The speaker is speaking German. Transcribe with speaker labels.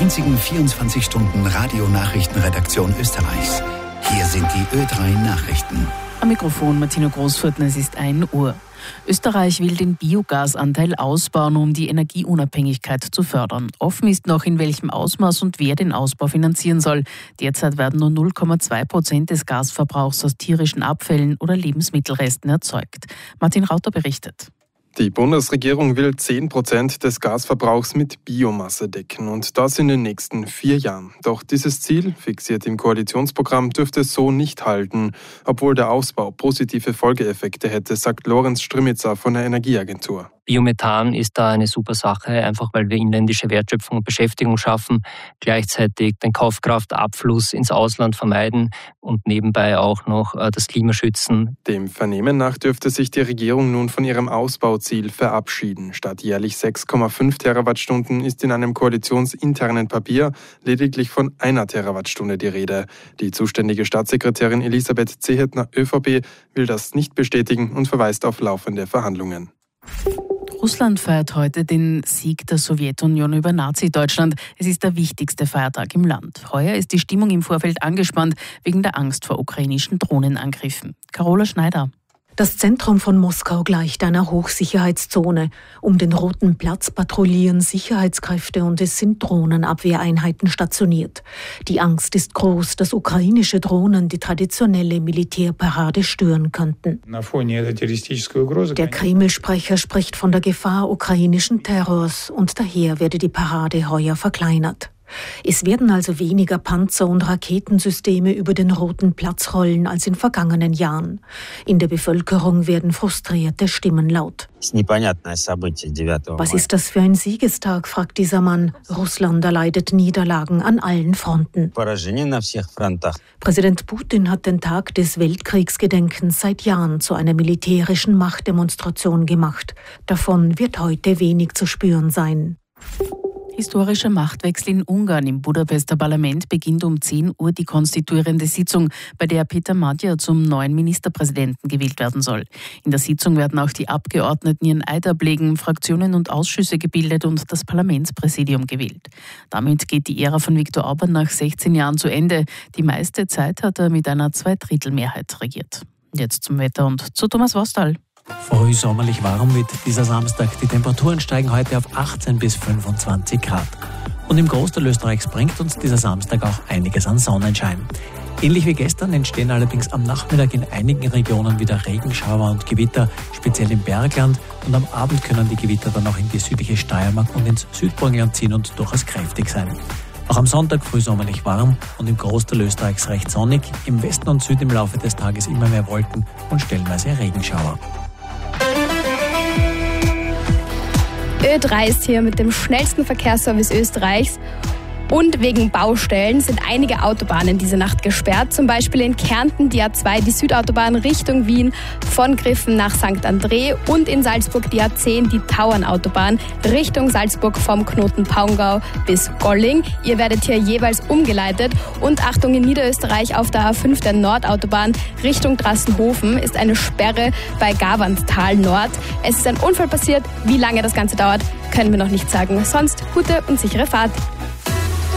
Speaker 1: einzigen 24-Stunden-Radio-Nachrichtenredaktion Österreichs. Hier sind die Ö3-Nachrichten.
Speaker 2: Am Mikrofon Martina Großfurten, es ist 1 Uhr. Österreich will den Biogasanteil ausbauen, um die Energieunabhängigkeit zu fördern. Offen ist noch, in welchem Ausmaß und wer den Ausbau finanzieren soll. Derzeit werden nur 0,2% des Gasverbrauchs aus tierischen Abfällen oder Lebensmittelresten erzeugt. Martin Rauter berichtet.
Speaker 3: Die Bundesregierung will 10% des Gasverbrauchs mit Biomasse decken und das in den nächsten 4 Jahren. Doch dieses Ziel, fixiert im Koalitionsprogramm, dürfte so nicht halten, obwohl der Ausbau positive Folgeeffekte hätte, sagt Lorenz Strimmitzer von der Energieagentur.
Speaker 4: Biomethan ist da eine super Sache, einfach weil wir inländische Wertschöpfung und Beschäftigung schaffen, gleichzeitig den Kaufkraftabfluss ins Ausland vermeiden und nebenbei auch noch das Klima schützen.
Speaker 3: Dem Vernehmen nach dürfte sich die Regierung nun von ihrem Ausbauziel verabschieden. Statt jährlich 6,5 Terawattstunden ist in einem koalitionsinternen Papier lediglich von 1 Terawattstunde die Rede. Die zuständige Staatssekretärin Elisabeth Zehetner, ÖVP, will das nicht bestätigen und verweist auf laufende Verhandlungen.
Speaker 2: Russland feiert heute den Sieg der Sowjetunion über Nazi-Deutschland. Es ist der wichtigste Feiertag im Land. Heuer ist die Stimmung im Vorfeld angespannt wegen der Angst vor ukrainischen Drohnenangriffen. Carola Schneider.
Speaker 5: Das Zentrum von Moskau gleicht einer Hochsicherheitszone. Um den Roten Platz patrouillieren Sicherheitskräfte und es sind Drohnenabwehreinheiten stationiert. Die Angst ist groß, dass ukrainische Drohnen die traditionelle Militärparade stören könnten. Der Kreml-Sprecher spricht von der Gefahr ukrainischen Terrors und daher werde die Parade heuer verkleinert. Es werden also weniger Panzer- und Raketensysteme über den Roten Platz rollen als in vergangenen Jahren. In der Bevölkerung werden frustrierte Stimmen laut. Was ist das für ein Siegestag, fragt dieser Mann. Russland erleidet Niederlagen an allen Fronten. Präsident Putin hat den Tag des Weltkriegsgedenkens seit Jahren zu einer militärischen Machtdemonstration gemacht. Davon wird heute wenig zu spüren sein.
Speaker 2: Historischer Machtwechsel in Ungarn. Im Budapester Parlament beginnt um 10 Uhr die konstituierende Sitzung, bei der Peter Magyar zum neuen Ministerpräsidenten gewählt werden soll. In der Sitzung werden auch die Abgeordneten ihren Eid ablegen, Fraktionen und Ausschüsse gebildet und das Parlamentspräsidium gewählt. Damit geht die Ära von Viktor Orban nach 16 Jahren zu Ende. Die meiste Zeit hat er mit einer Zweidrittelmehrheit regiert. Jetzt zum Wetter und zu Thomas Wostal.
Speaker 6: Früh sommerlich warm wird dieser Samstag. Die Temperaturen steigen heute auf 18 bis 25 Grad. Und im Großteil Österreichs bringt uns dieser Samstag auch einiges an Sonnenschein. Ähnlich wie gestern entstehen allerdings am Nachmittag in einigen Regionen wieder Regenschauer und Gewitter, speziell im Bergland. Und am Abend können die Gewitter dann auch in die südliche Steiermark und ins Südburgenland ziehen und durchaus kräftig sein. Auch am Sonntag früh sommerlich warm und im Großteil Österreichs recht sonnig. Im Westen und Süden im Laufe des Tages immer mehr Wolken und stellenweise Regenschauer.
Speaker 7: Ö3 ist hier mit dem schnellsten Verkehrsservice Österreichs. Und wegen Baustellen sind einige Autobahnen diese Nacht gesperrt. Zum Beispiel in Kärnten die A2, die Südautobahn Richtung Wien von Griffen nach St. André und in Salzburg die A10, die Tauernautobahn Richtung Salzburg vom Knoten Paungau bis Golling. Ihr werdet hier jeweils umgeleitet. Und Achtung, in Niederösterreich auf der A5 der Nordautobahn Richtung Drassenhofen ist eine Sperre bei Gaverntal Nord. Es ist ein Unfall passiert. Wie lange das Ganze dauert, können wir noch nicht sagen. Sonst gute und sichere Fahrt.